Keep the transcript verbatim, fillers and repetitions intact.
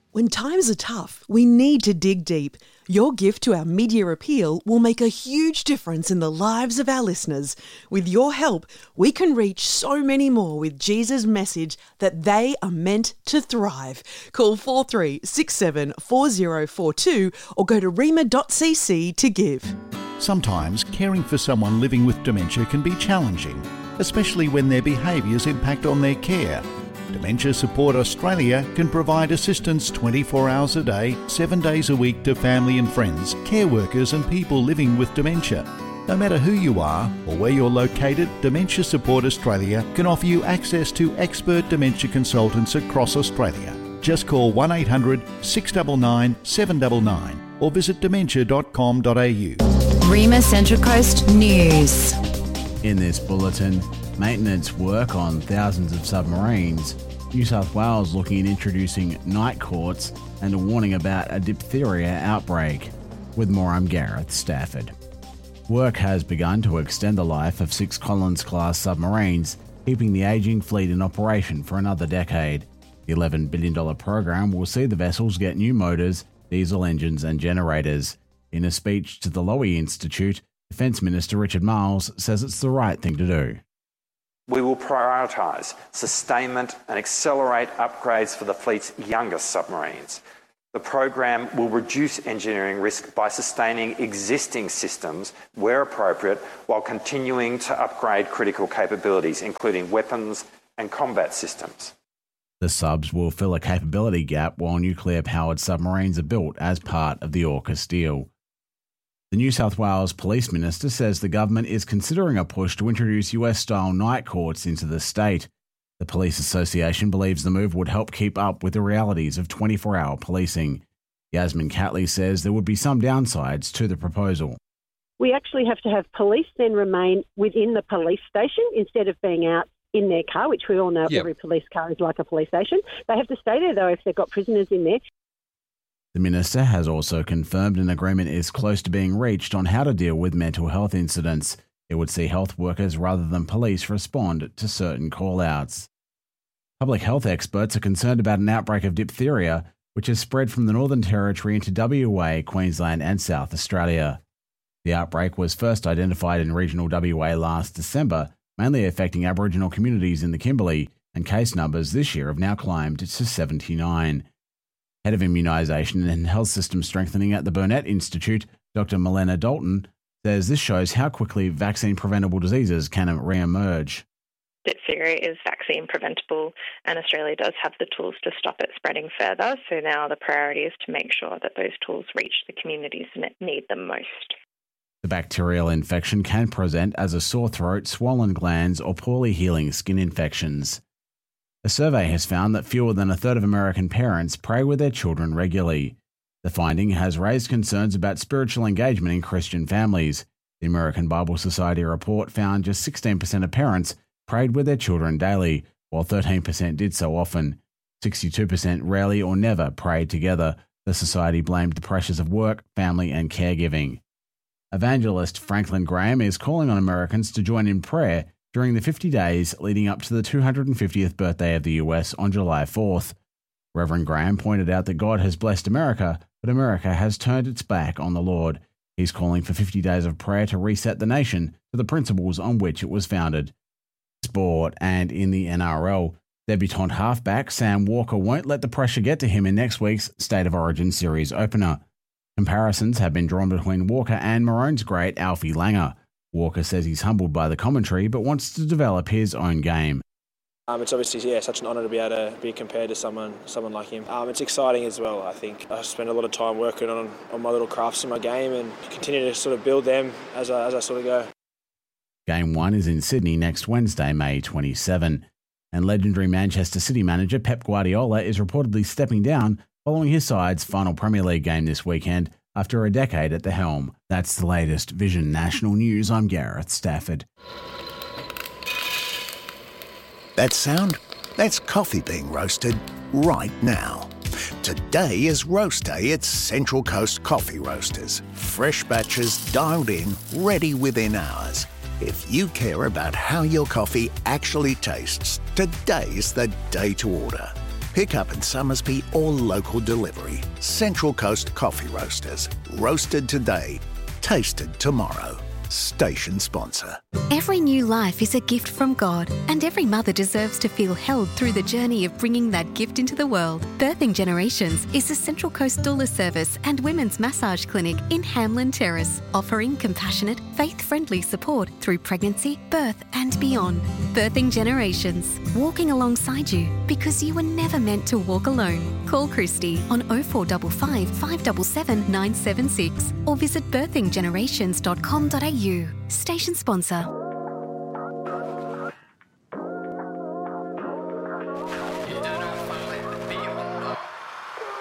When times are tough, we need to dig deep. Your gift to our media appeal will make a huge difference in the lives of our listeners. With your help, we can reach so many more with Jesus' message that they are meant to thrive. Call four three six seven four zero four two or go to rema dot c c to give. Sometimes caring for someone living with dementia can be challenging, especially when their behaviours impact on their care. Dementia Support Australia can provide assistance twenty-four hours a day, seven days a week to family and friends, care workers and people living with dementia. No matter who you are or where you're located, Dementia Support Australia can offer you access to expert dementia consultants across Australia. Just call one eight hundred six nine nine seven nine nine or visit dementia dot com dot a u. Rema Central Coast News. In this bulletin, maintenance work on thousands of submarines, New South Wales looking at introducing night courts, and a warning about a diphtheria outbreak. With more, I'm Gareth Stafford. Work has begun to extend the life of six Collins-class submarines, keeping the ageing fleet in operation for another decade. The eleven billion dollars program will see the vessels get new motors, diesel engines and generators. In a speech to the Lowy Institute, Defence Minister Richard Marles says it's the right thing to do. We will prioritise sustainment and accelerate upgrades for the fleet's youngest submarines. The program will reduce engineering risk by sustaining existing systems where appropriate, while continuing to upgrade critical capabilities, including weapons and combat systems. The subs will fill a capability gap while nuclear-powered submarines are built as part of the AUKUS deal. The New South Wales Police Minister says the government is considering a push to introduce U S-style night courts into the state. The Police Association believes the move would help keep up with the realities of twenty-four hour policing. Yasmin Catley says there would be some downsides to the proposal. We actually have to have police then remain within the police station instead of being out in their car, which we all know yep. Every police car is like a police station. They have to stay there, though, if they've got prisoners in there. The Minister has also confirmed an agreement is close to being reached on how to deal with mental health incidents. It would see health workers rather than police respond to certain call-outs. Public health experts are concerned about an outbreak of diphtheria, which has spread from the Northern Territory into W A, Queensland and South Australia. The outbreak was first identified in regional W A last December, mainly affecting Aboriginal communities in the Kimberley, and case numbers this year have now climbed to seventy-nine. Head of Immunisation and Health System Strengthening at the Burnett Institute, Doctor Milena Dalton, says this shows how quickly vaccine-preventable diseases can re-emerge. Diphtheria is vaccine preventable, and Australia does have the tools to stop it spreading further. So now the priority is to make sure that those tools reach the communities that need them most. The bacterial infection can present as a sore throat, swollen glands, or poorly healing skin infections. A survey has found that fewer than a third of American parents pray with their children regularly. The finding has raised concerns about spiritual engagement in Christian families. The American Bible Society report found just sixteen percent of parents prayed with their children daily, while thirteen percent did so often. sixty-two percent rarely or never prayed together. The Society blamed the pressures of work, family, and caregiving. Evangelist Franklin Graham is calling on Americans to join in prayer during the fifty days leading up to the two hundred fiftieth birthday of the U S on July fourth. Reverend Graham pointed out that God has blessed America, but America has turned its back on the Lord. He's calling for fifty days of prayer to reset the nation to the principles on which it was founded. Sport, and in the N R L, debutant halfback Sam Walker won't let the pressure get to him in next week's State of Origin Series opener. Comparisons have been drawn between Walker and Maroons great Alfie Langer. Walker says he's humbled by the commentary but wants to develop his own game. Um, it's obviously yeah, such an honour to be able to be compared to someone someone like him. Um, it's exciting as well, I think. I spend a lot of time working on, on my little crafts in my game and continue to sort of build them as I, as I sort of go. Game one is in Sydney next Wednesday, May twenty-seventh. And legendary Manchester City manager Pep Guardiola is reportedly stepping down following his side's final Premier League game this weekend after a decade at the helm. That's the latest Vision National News. I'm Gareth Stafford. That sound? That's coffee being roasted right now. Today is Roast Day at Central Coast Coffee Roasters. Fresh batches dialed in, ready within hours. If you care about how your coffee actually tastes, today's the day to order. Pick up in Summersby or local delivery. Central Coast Coffee Roasters. Roasted today, tasted tomorrow. Station sponsor. Every new life is a gift from God, and every mother deserves to feel held through the journey of bringing that gift into the world. Birthing Generations is a Central Coast doula service and women's massage clinic in Hamlin Terrace, offering compassionate, faith-friendly support through pregnancy, birth and beyond. Birthing Generations, walking alongside you because you were never meant to walk alone. Call Christy on oh four five five, five seven seven, nine seven six or visit birthing generations dot com dot a u. Station sponsor.